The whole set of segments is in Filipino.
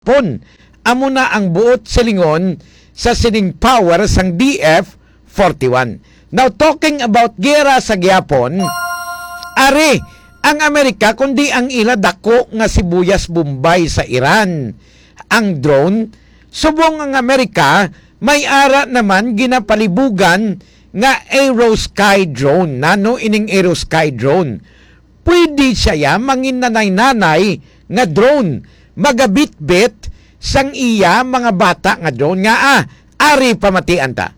Pon, amo na ang buot silingon sa sining power sang DF-41. Now, talking about gera sa Gyapon, are, ang Amerika, kundi ang ila dako nga sibuyas Bombay sa Iran. Ang drone, subong ang Amerika, may ara naman ginapalibugan nga Aerosky drone. Nano ining Aerosky drone? Pwede siya mangin nanay-nanay nga drone. Magabit-bit sang iya mga bata nga drone nga ari pamatian ta.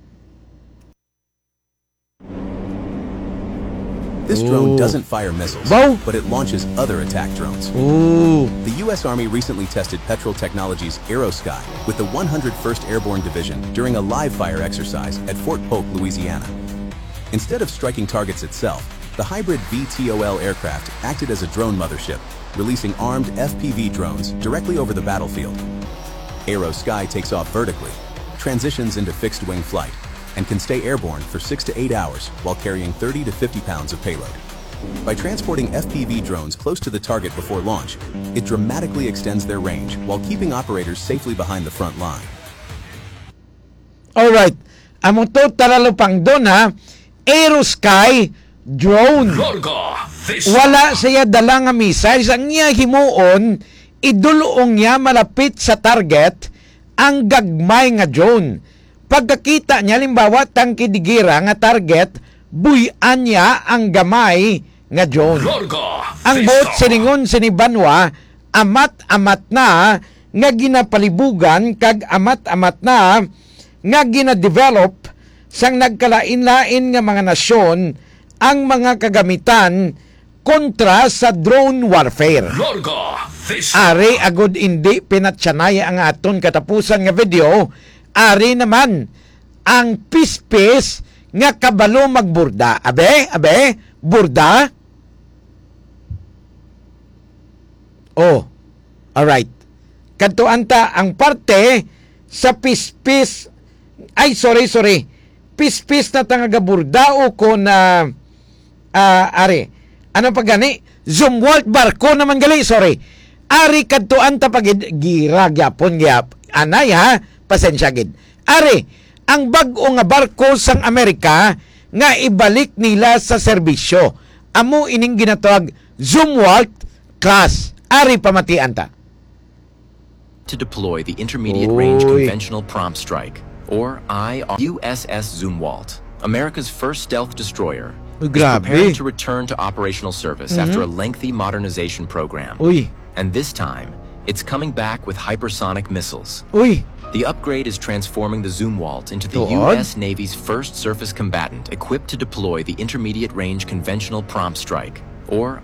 This drone doesn't fire missiles, but it launches other attack drones. The U.S. Army recently tested Petrol Technologies' Aerosky with the 101st Airborne Division during a live-fire exercise at Fort Polk, Louisiana. Instead of striking targets itself, the hybrid VTOL aircraft acted as a drone mothership, releasing armed FPV drones directly over the battlefield. Aerosky takes off vertically, transitions into fixed-wing flight, and can stay airborne for 6 to 8 hours while carrying 30 to 50 pounds of payload. By transporting FPV drones close to the target before launch, it dramatically extends their range while keeping operators safely behind the front line. Alright, among to taralupang doon Aerosky drone. Wala siya dala nga missiles. Ang niya himuon, idulong niya malapit sa target ang gagmay nga drone. Pagkakita niya, limbawa, tangkidigira nga target, buyan niya ang gamay nga drone. Ang bot siningon sinibanwa, amat-amat na nga ginapalibugan, kag amat-amat na nga ginadevelop sang nagkalain-lain nga mga nasyon ang mga kagamitan kontra sa drone warfare. Ari agud hindi pinatsanaya ang aton katapusan nga video. Ari naman ang pispis nga kabalo magburda. Abe, burda. Oh, alright. Kadto anta ang parte sa pispis. Ay, sorry. Pispis na tangaga burda o ko na ari. Ano pa gani? Zumwalt barko naman gali, sorry. Ari kadtuan ta pag gira gyapon gyap. Anay pasensya gid. Ari, ang bag-o nga barko sang Amerika nga ibalik nila sa serbisyo. Amo ining ginatawag Zumwalt class. Ari pamatian ta. To deploy the Intermediate Range Conventional Prompt Strike, or USS Zumwalt, America's first stealth destroyer, is preparing to return to operational service after a lengthy modernization program. And this time, it's coming back with hypersonic missiles. The upgrade is transforming the Zumwalt into the U.S. Navy's first surface combatant equipped to deploy the Intermediate Range Conventional Prompt Strike, or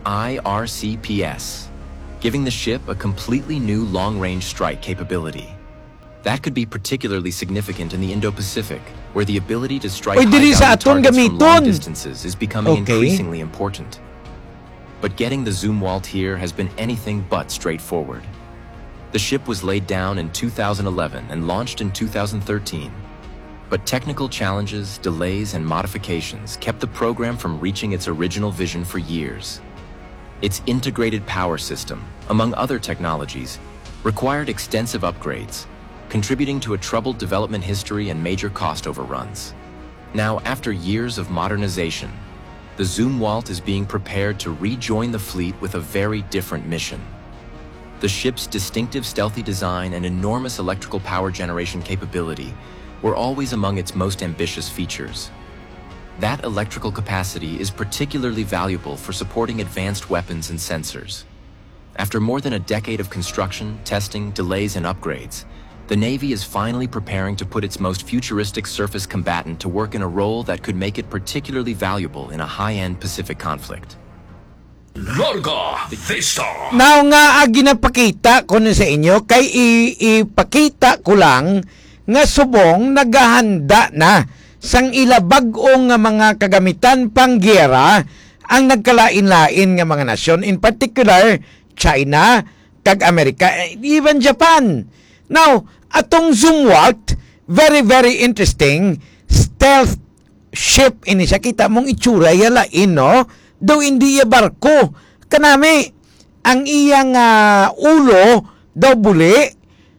IRCPS, giving the ship a completely new long-range strike capability. That could be particularly significant in the Indo-Pacific, where the ability to strike high-value targets from long distances is becoming increasingly important. But getting the Zumwalt here has been anything but straightforward. The ship was laid down in 2011 and launched in 2013. But technical challenges, delays, and modifications kept the program from reaching its original vision for years. Its integrated power system, among other technologies, required extensive upgrades, contributing to a troubled development history and major cost overruns. Now, after years of modernization, the Zumwalt is being prepared to rejoin the fleet with a very different mission. The ship's distinctive stealthy design and enormous electrical power generation capability were always among its most ambitious features. That electrical capacity is particularly valuable for supporting advanced weapons and sensors. After more than a decade of construction, testing, delays, and upgrades, the Navy is finally preparing to put its most futuristic surface combatant to work in a role that could make it particularly valuable in a high-end Pacific conflict. Now nga ginapakita ko na sa inyo, kay ipakita ko lang nga subong naghahanda na sang ilabag-o nga mga kagamitan panggera ang nagkalain-lain nga mga nasyon, in particular China, kag Amerika, even Japan. Now, atong Zumwalt, very, very interesting, stealth ship ini siya. Kita mong itsura yalain, no? Daw hindi barko. Kanami, ang iyang ulo daw buli,